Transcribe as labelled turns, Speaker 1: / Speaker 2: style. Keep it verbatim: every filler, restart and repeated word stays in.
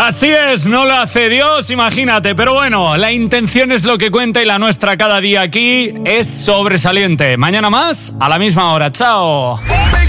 Speaker 1: Así es, no lo hace Dios, imagínate. Pero bueno, la intención es lo que cuenta y la nuestra cada día aquí es sobresaliente. Mañana más, a la misma hora. Chao.